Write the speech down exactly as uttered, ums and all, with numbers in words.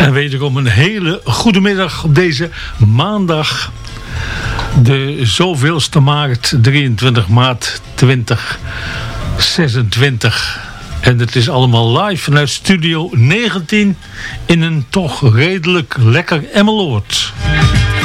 En wederom een hele goede middag op deze maandag, de zoveelste maart, drieëntwintig maart tweeduizend zesentwintig. En het is allemaal live vanuit Studio negentien in een toch redelijk lekker Emmeloord.